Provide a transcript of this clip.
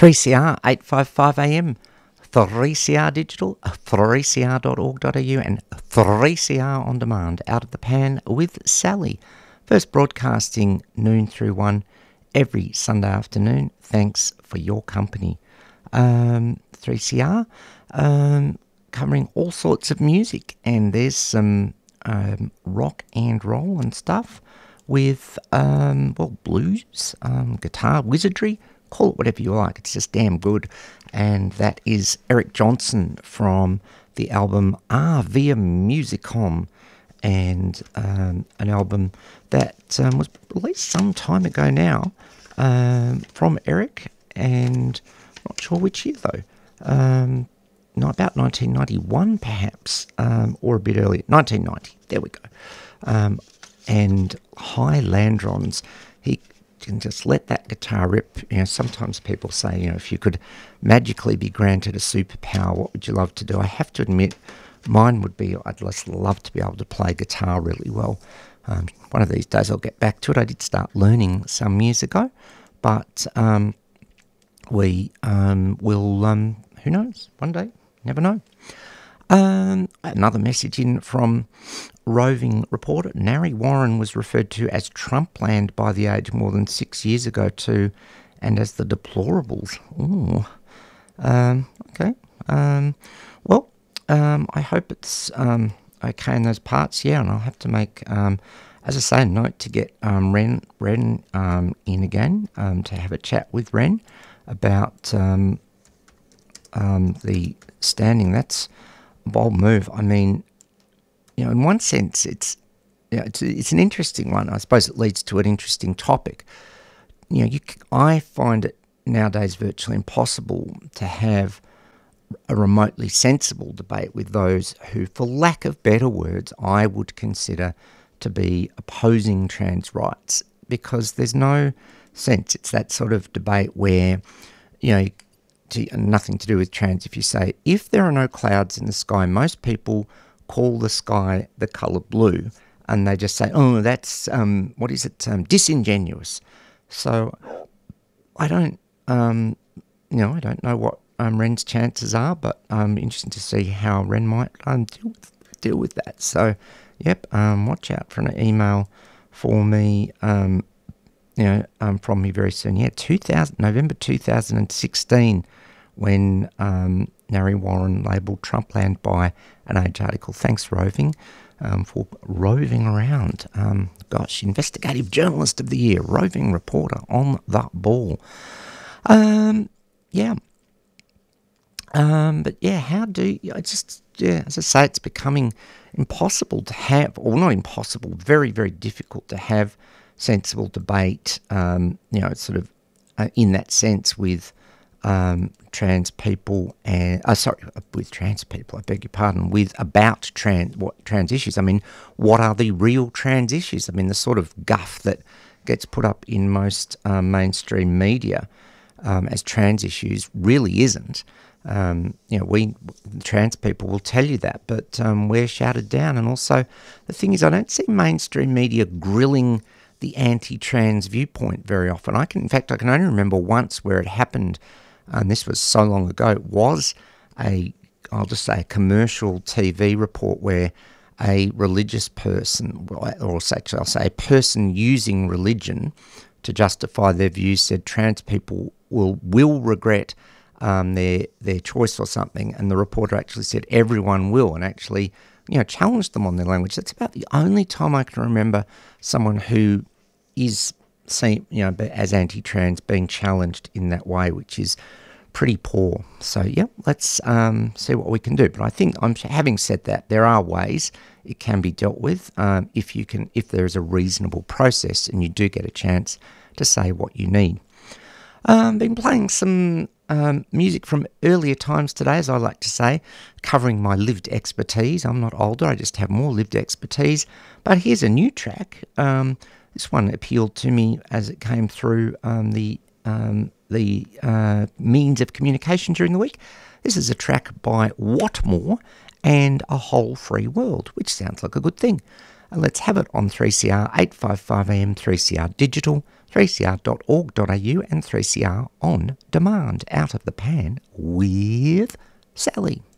3CR 855 AM, 3CR Digital, 3cr.org.au and 3CR On Demand, Out of the Pan with Sally. First broadcasting noon through 1 every Sunday afternoon. Thanks for your company. 3CR, covering all sorts of music, and there's some rock and roll and stuff with, blues, guitar wizardry, call it whatever you like, it's just damn good. And that is Eric Johnson from the album Via Musicom, and an album that was released some time ago now from Eric, and not sure which year though. About 1991 perhaps, or a bit earlier, 1990, there we go. And High Landrons, he can just let that guitar rip. Sometimes people say, if you could magically be granted a superpower, what would you love to do? I have to admit, mine would be, I'd just love to be able to play guitar really well. One of these days I'll get back to it. I did start learning some years ago, but we will, who knows, one day, never know. Another message in from roving reporter. Narry Warren was referred to as Trumpland by The Age more than 6 years ago too, and as the deplorables. Ooh. Okay. I hope it's okay in those parts. Yeah, and I'll have to make, as I say, a note to get Ren in again, to have a chat with Ren about the standing. That's a bold move. I mean, in one sense, it's an interesting one. I suppose it leads to an interesting topic. I find it nowadays virtually impossible to have a remotely sensible debate with those who, for lack of better words, I would consider to be opposing trans rights, because there's no sense. It's that sort of debate where, nothing to do with trans. If you say, if there are no clouds in the sky, most people call the sky the colour blue, and they just say, oh, that's, disingenuous. So I don't, I don't know what Ren's chances are, but interesting to see how Ren might deal with that. So, yep, watch out for an email for me, from me very soon. Yeah, November 2016, when Narry Warren labelled Trumpland by an Age article. Thanks, Roving, for roving around. Investigative Journalist of the Year, roving reporter on the ball. But yeah, how do you, as I say, it's becoming impossible to have, or not impossible, very, very difficult to have sensible debate, sort of in that sense with trans people, and with trans people, I beg your pardon, about trans issues. I mean, what are the real trans issues? I mean, the sort of guff that gets put up in most mainstream media as trans issues really isn't. We trans people will tell you that, but we're shouted down. And also, the thing is, I don't see mainstream media grilling the anti-trans viewpoint very often. I can only remember once where it happened, and this was so long ago. It was I'll just say a commercial TV report where a religious person, I'll say a person using religion to justify their views, said trans people will regret their choice or something, and the reporter actually said everyone will, and actually challenged them on their language. That's about the only time I can remember someone who is seen as anti-trans being challenged in that way, which is pretty poor. So let's see what we can do. But I think, having said that, there are ways it can be dealt with if there is a reasonable process and you do get a chance to say what you need. Been playing some music from earlier times today, as I like to say, covering my lived expertise. I'm not older, I just have more lived expertise. But here's a new track. This one appealed to me as it came through the means of communication during the week. This is a track by Whatmore and A Whole Free World, which sounds like a good thing. Let's have it on 3CR 855 AM, 3CR Digital, 3cr.org.au and 3CR On Demand. Out of the Pan with Sally.